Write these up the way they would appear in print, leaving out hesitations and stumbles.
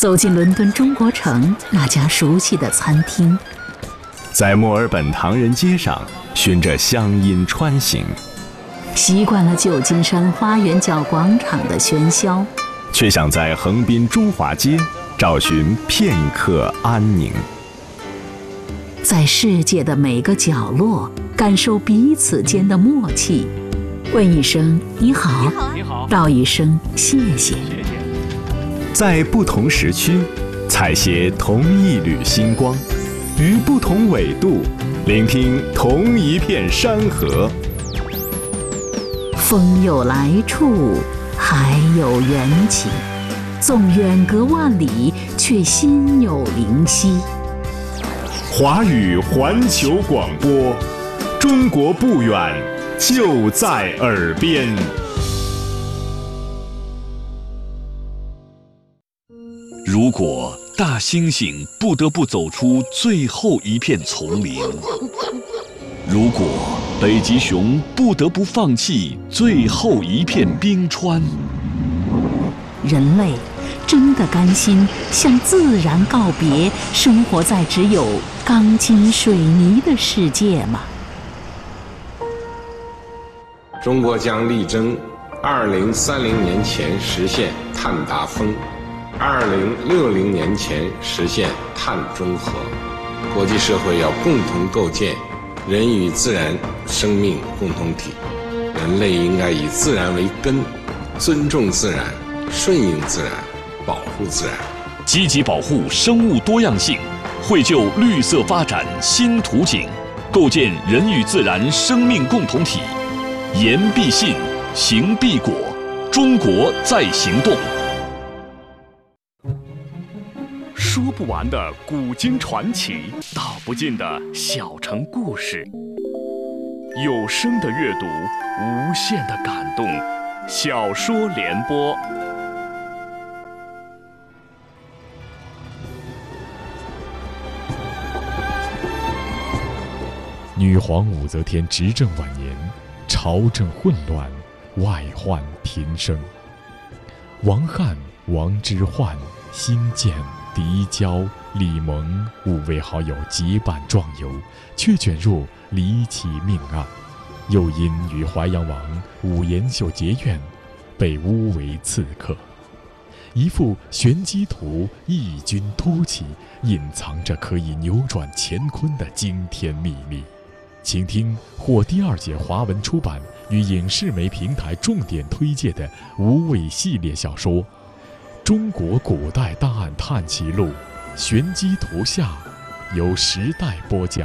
走进伦敦中国城那家熟悉的餐厅， 在墨尔本唐人街上循着乡音穿行， 习惯了旧金山花园角广场的喧嚣， 却想在横滨中华街找寻片刻安宁。 在世界的每个角落感受彼此间的默契，问一声你好，道一声谢谢。 在不同时区采撷同一缕星光，于不同纬度聆听同一片山河。 风有来处，海有缘起，纵远隔万里，却心有灵犀。 华语环球广播，中国不远，就在耳边。 如果大猩猩不得不走出最后一片丛林，如果北极熊不得不放弃最后一片冰川， 人类真的甘心向自然告别，生活在只有钢筋水泥的世界吗？ 中国将力争2030年前实现碳达峰，2060年前实现碳中和。国际社会要共同构建人与自然生命共同体，人类应该以自然为根，尊重自然，顺应自然，保护自然， 积极保护生物多样性，绘就绿色发展新图景，构建人与自然生命共同体。言必信，行必果，中国在行动。说不完的古今传奇，道不尽的小城故事。有声的阅读，无限的感动。小说联播。 女皇武则天执政晚年，朝政混乱，外患频生。王翰、王之涣、辛渐、狄娇、李蒙5位好友结伴壮游，却卷入离奇命案，又因与淮阳王武延秀结怨，被诬为刺客。一幅玄机图异军突起，隐藏着可以扭转乾坤的惊天秘密。请听获第2届华文出版与影视媒平台重点推介的无畏系列小说《中国古代大案探奇录》玄机图下，由时代播讲。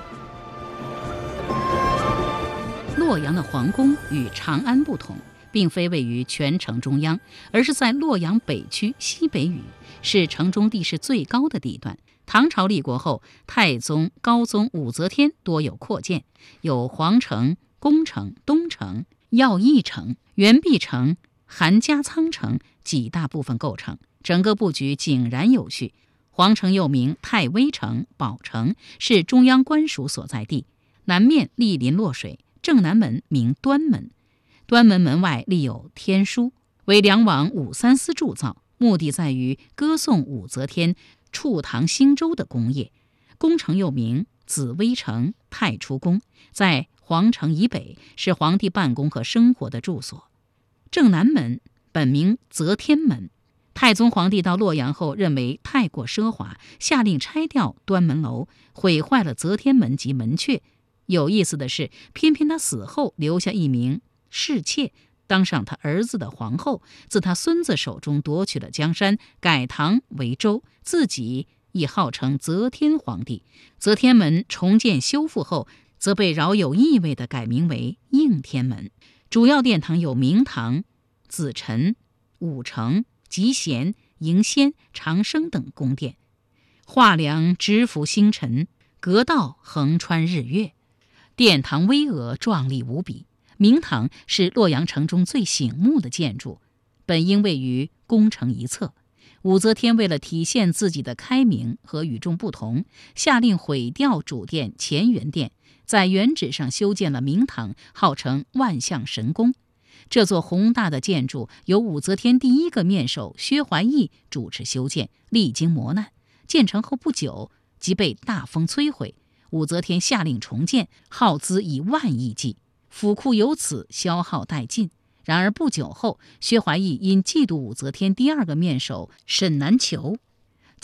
洛阳的皇宫与长安不同，并非位于全城中央，而是在洛阳北区西北隅，是城中地势最高的地段。唐朝立国后，太宗、高宗武则天多有扩建，有皇城、宫城、东城、耀义城、元璧城、韩家仓城几大部分构成，整个布局井然有序。皇城又名太微城、宝城，是中央官署所在地。南面莅临洛水，正南门名端门，端门门外立有天书，为梁王武三思铸造，目的在于歌颂武则天触唐兴周的功业。宫城又名紫微城、太初宫，在皇城以北，是皇帝办公和生活的住所。正南门本名则天门，太宗皇帝到洛阳后认为太过奢华，下令拆掉端门楼，毁坏了则天门及门阙。有意思的是，偏偏他死后留下一名侍妾，当上他儿子的皇后，自他孙子手中夺取了江山，改唐为周，自己亦号称则天皇帝。则天门重建修复后，则被饶有意味地改名为应天门。主要殿堂有明堂、紫宸、武成、集贤、迎仙、长生等宫殿，画梁直伏星辰，阁道横穿日月，殿堂巍峨壮丽无比。明堂是洛阳城中最醒目的建筑，本应位于宫城一侧。武则天为了体现自己的开明和与众不同，下令毁掉主殿乾元殿，在原址上修建了明堂，号称万象神宫。 这座宏大的建筑由武则天第一个面首薛怀义主持修建，历经磨难，建成后不久即被大风摧毁。武则天下令重建，耗资以万亿计，府库由此消耗殆尽。然而不久后，薛怀义因嫉妒武则天第二个面首沈南求，